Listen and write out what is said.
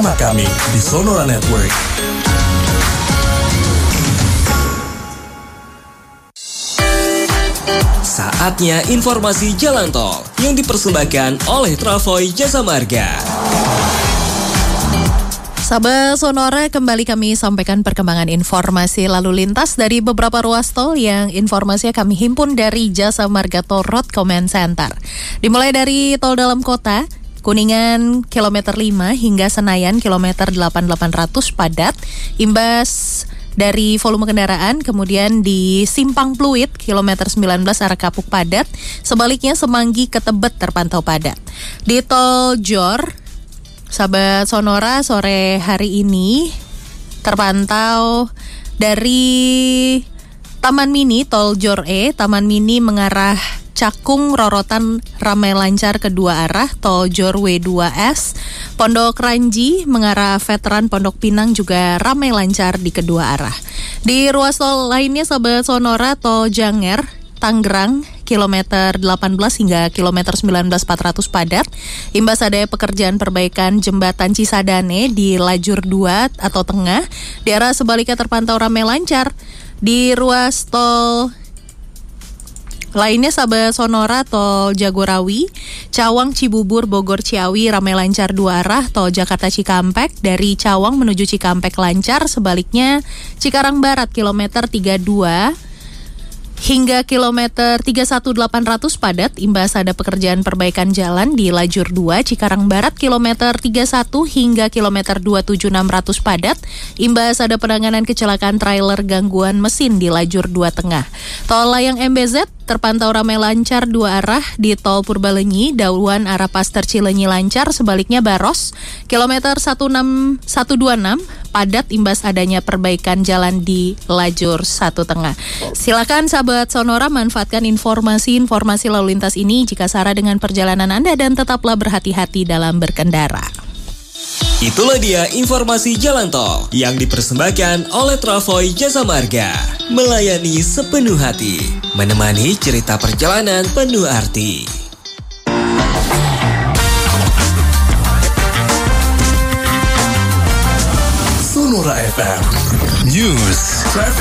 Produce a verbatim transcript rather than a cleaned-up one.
Simak kami di Sonora Network. Saatnya informasi jalan tol yang dipersembahkan oleh Travoy Jasa Marga. Sahabat Sonora, kembali kami sampaikan perkembangan informasi lalu lintas dari beberapa ruas tol yang informasinya kami himpun dari Jasa Marga Toll Road Command Center. Dimulai dari tol dalam kota, Kuningan kilometer lima hingga Senayan kilometer delapan delapan ratus padat, imbas dari volume kendaraan. Kemudian di Simpang Pluit kilometer sembilan belas arah Kapuk padat, sebaliknya Semanggi ke Tebet terpantau padat. Di tol Jor, sahabat Sonora, sore hari ini terpantau dari Taman Mini, tol Jor E, Taman Mini mengarah Cakung, Rorotan ramai lancar kedua arah, tol Jor W dua S, Pondok Ranji mengarah Veteran Pondok Pinang juga ramai lancar di kedua arah. Di ruas tol lainnya sahabat Sonora, tol Janger, Tangerang, kilometer delapan belas hingga kilometer sembilan belas empat ratus padat, imbas adanya pekerjaan perbaikan jembatan Cisadane di lajur dua atau tengah, di arah sebaliknya terpantau ramai lancar. Di ruas tol lainnya sahabat Sonora, tol Jagorawi, Cawang, Cibubur, Bogor, Ciawi ramai lancar dua arah, tol Jakarta Cikampek dari Cawang menuju Cikampek lancar, sebaliknya Cikarang Barat kilometer tiga puluh dua hingga kilometer tiga puluh satu delapan ratus padat, imbas ada pekerjaan perbaikan jalan di lajur dua Cikarang Barat kilometer tiga puluh satu hingga kilometer dua puluh tujuh enam ratus padat, imbas ada penanganan kecelakaan trailer gangguan mesin di lajur dua tengah. Tol Layang M B Z terpantau ramai lancar dua arah, di tol Purbalenyi, Dauan arah Paster Cilenyi lancar, sebaliknya Baros kilometer satu enam satu dua enam padat, imbas adanya perbaikan jalan di lajur satu tengah. Silakan sahabat Sonora manfaatkan informasi-informasi lalu lintas ini jika sara dengan perjalanan Anda, dan tetaplah berhati-hati dalam berkendara. Itulah dia informasi jalan tol yang dipersembahkan oleh Travoy Jasa Marga. Melayani sepenuh hati, menemani cerita perjalanan penuh arti. Sonora F M News Traffic.